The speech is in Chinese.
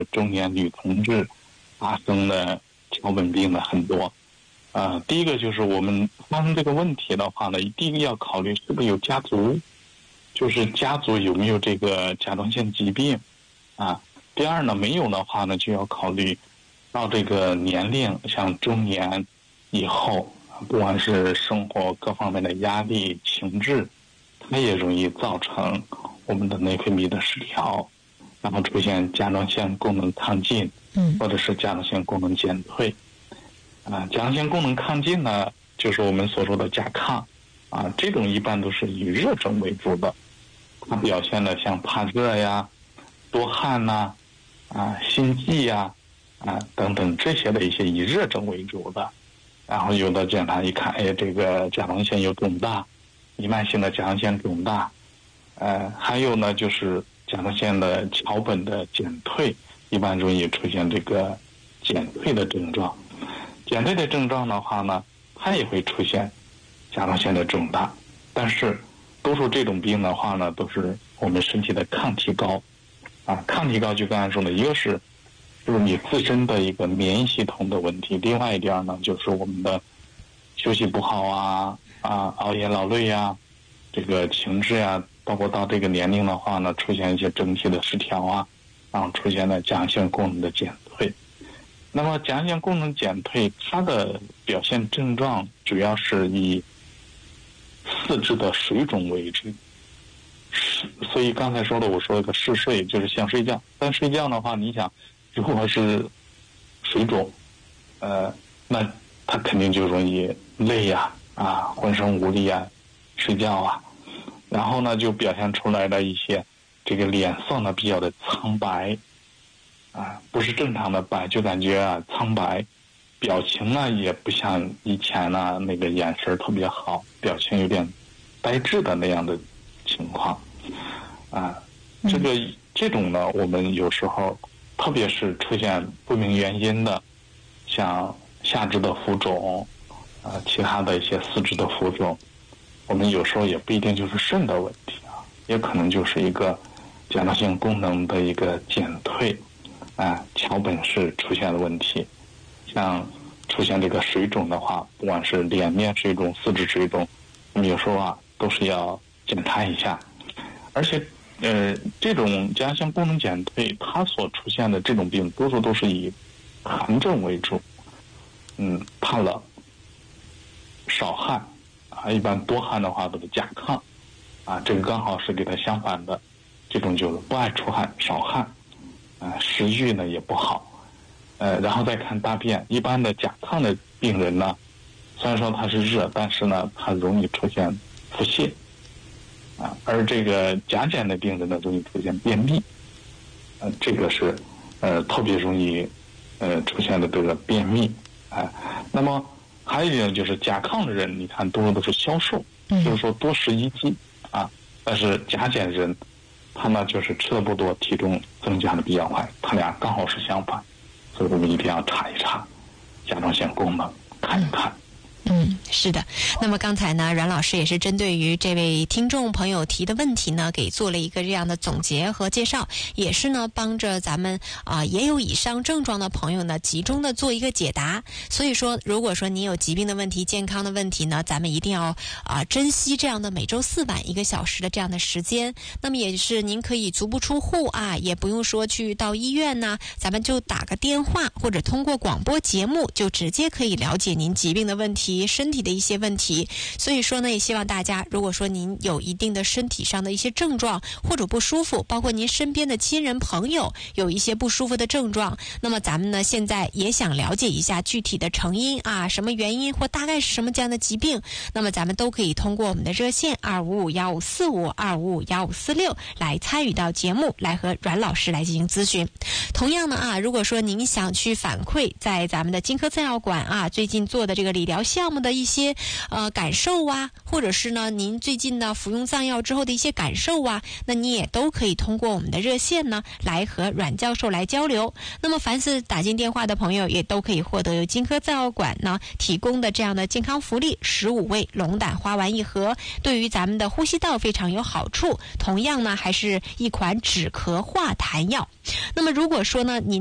中年女同志发生的桥本病的很多。第一个就是我们发生这个问题的话呢，第一个要考虑是不是有家族，就是家族有没有这个甲状腺疾病啊。第二呢，没有的话呢，就要考虑到这个年龄，像中年以后，不管是生活各方面的压力、情志，它也容易造成我们的内分泌的失调，然后出现甲状腺功能亢进，或者是甲状腺功能减退。甲状腺功能亢进呢，就是我们所说的甲亢啊，这种一般都是以热症为主的，它表现的像怕热呀、多汗呐、心悸呀、等等这些的一些以热症为主的。然后有的检查一看，这个甲状腺有肿大，弥漫性的甲状腺肿大。还有呢，就是甲状腺的桥本的减退，一般容易出现这个减退的症状。减退的症状的话呢，它也会出现甲状腺的肿大，但是多数这种病的话呢，都是我们身体的抗体高。抗体高就刚才说的，一个是就是你自身的一个免疫系统的问题，另外一点呢，就是我们的休息不好熬夜劳累呀，这个情志呀，包括到这个年龄的话呢，出现一些整体的失调然后出现了甲状腺功能的减退。那么甲状腺功能减退，它的表现症状主要是以四肢的水肿为主。所以刚才说的，我说了个嗜睡，就是想睡觉，但睡觉的话，你想如果是水肿，那它肯定就容易累浑身无力睡觉然后呢就表现出来的一些这个脸色呢比较的苍白不是正常的白，就感觉苍白，表情呢也不像以前那个眼神特别好，表情有点呆滞的那样的情况这种呢，我们有时候特别是出现不明原因的，像下肢的浮肿其他的一些四肢的浮肿，我们有时候也不一定就是肾的问题也可能就是一个甲状腺功能的一个减退桥本是出现了问题。像出现这个水肿的话，不管是脸面水肿、四肢水肿，我们有时候都是要检查一下。而且这种甲状腺功能减退，它所出现的这种病多数都是以寒症为主，怕冷、少汗一般多汗的话都是甲亢这个刚好是给它相反的，这种就是不爱出汗、少汗食欲呢也不好然后再看大便，一般的甲亢的病人呢，虽然说它是热，但是呢它容易出现腹泻而这个甲减的病人呢容易出现便秘这个是特别容易出现的这个便秘那么还有一种就是甲亢的人，你看多数都是消瘦，就是说多食一剂但是甲减人他呢就是吃的不多，体重增加的比较快，他俩刚好是相反，所以我们一定要查一查甲状腺功能，看一看。 是的。那么刚才呢，阮老师也是针对于这位听众朋友提的问题呢，给做了一个这样的总结和介绍，也是呢帮着咱们也有以上症状的朋友呢，集中的做一个解答。所以说，如果说你有疾病的问题、健康的问题呢，咱们一定要珍惜这样的每周4晚1个小时的这样的时间。那么也是您可以足不出户也不用说去到医院呢，咱们就打个电话或者通过广播节目，就直接可以了解您疾病的问题、身体的一些问题。所以说呢，也希望大家，如果说您有一定的身体上的一些症状或者不舒服，包括您身边的亲人朋友有一些不舒服的症状，那么咱们呢现在也想了解一下具体的成因什么原因或大概是什么这样的疾病，那么咱们都可以通过我们的热线2551545 2551546来参与到节目，来和阮老师来进行咨询。同样呢如果说您想去反馈在咱们的金科赠药馆最近做的这个理疗项项目的一些感受啊，或者是呢您最近呢服用藏药之后的一些感受啊，那你也都可以通过我们的热线呢来和阮教授来交流。那么凡是打进电话的朋友也都可以获得由金科藏药馆呢提供的这样的健康福利，15味龙胆花丸一盒，对于咱们的呼吸道非常有好处。同样呢还是一款止咳化痰药。那么如果说呢您